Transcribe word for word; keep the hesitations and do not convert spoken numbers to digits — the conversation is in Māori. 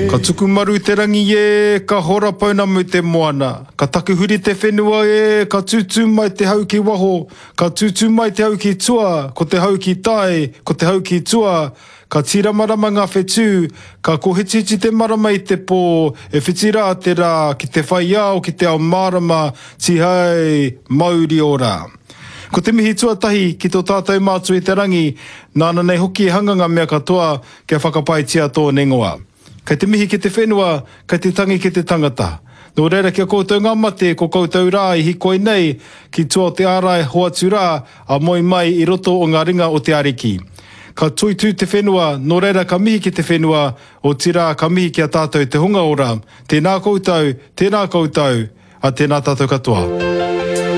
Ka tuku maru te rangi e, ka hora pauna mo te moana. Ka takuhuri te whenua e, ka tūtū mai te hau ki waho. Ka tūtū mai te hau ki tua, ko te hau ki tae, ko te hau ki tua. Ka tira marama ngā whetū, ka kohititi te marama i te pō, e whitira te rā, ki te whai au, ki te ao marama, ti hei, mauri ora. Ko te mihi tuatahi ki tō tātou mātu i te rangi, nāna nei hoki e hanganga mea katoa kia whakapaitia tō nengoa. Kei te mihi ki te whenua, kei te tangi ki te tangata. Nō reira kia koutou ngā mate, ko koutou rā i hikoi nei, ki tua te ārai hoatu rā, a moi mai i roto o ngā ringa o te ariki. Ka tuitū te whenua, nō reira ka mihi ki te whenua, o tira ka mihi ki a tātou te hunga ora. Tēnā koutou, tēnā koutou, a tēnā tātou katoa.